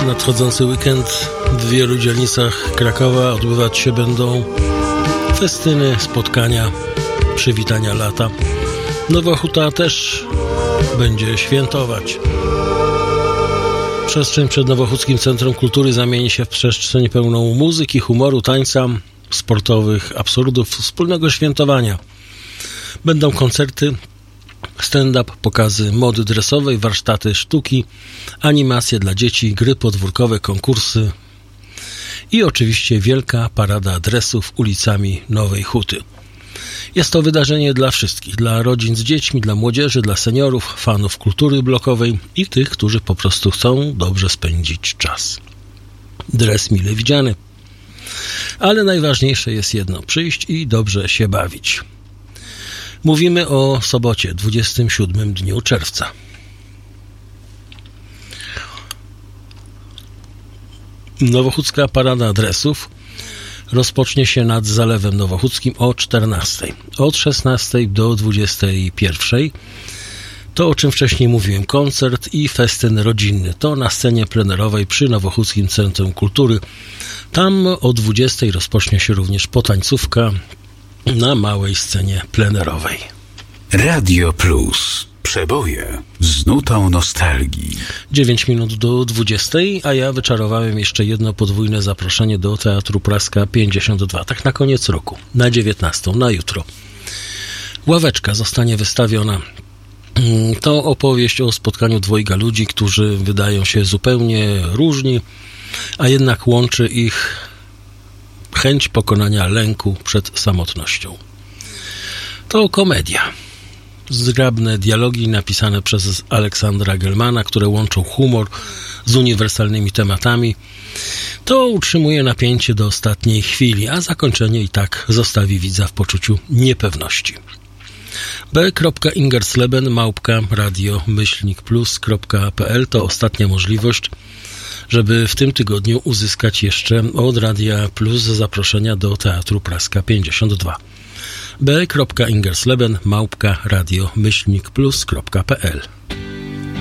nadchodzący weekend w wielu dzielnicach Krakowa odbywać się będą festyny, spotkania, przywitania lata. Nowa Huta też będzie świętować. Przestrzeń przed Nowochódzkim Centrum Kultury zamieni się w przestrzeń pełną muzyki, humoru, tańca, sportowych absurdów, wspólnego świętowania. Będą koncerty, stand-up, pokazy mody dresowej, warsztaty sztuki, animacje dla dzieci, gry podwórkowe, konkursy i oczywiście wielka parada dresów ulicami Nowej Huty. Jest to wydarzenie dla wszystkich, dla rodzin z dziećmi, dla młodzieży, dla seniorów, fanów kultury blokowej i tych, którzy po prostu chcą dobrze spędzić czas. Dres mile widziany. Ale najważniejsze jest jedno, przyjść i dobrze się bawić. Mówimy o sobocie, 27 dniu czerwca. Nowochódzka Parada Dresów rozpocznie się nad Zalewem Nowochódzkim o 14. Od 16 do 21. To, o czym wcześniej mówiłem, koncert i festyn rodzinny. To na scenie plenerowej przy Nowochódzkim Centrum Kultury. Tam o 20 rozpocznie się również potańcówka na małej scenie plenerowej. Radio Plus. Przeboje z nutą nostalgii. 9 minut do 20, a ja wyczarowałem jeszcze jedno podwójne zaproszenie do Teatru Praska 52. Tak na koniec roku, na 19, na jutro. Ławeczka zostanie wystawiona. To opowieść o spotkaniu dwojga ludzi, którzy wydają się zupełnie różni, a jednak łączy ich chęć pokonania lęku przed samotnością. To komedia. Zgrabne dialogi napisane przez Aleksandra Gelmana, które łączą humor z uniwersalnymi tematami. To utrzymuje napięcie do ostatniej chwili, a zakończenie i tak zostawi widza w poczuciu niepewności. b.ingersleben@radio-plus.pl to ostatnia możliwość, żeby w tym tygodniu uzyskać jeszcze od Radia Plus zaproszenia do Teatru Praska 52. b.ingersleben@radio-plus.pl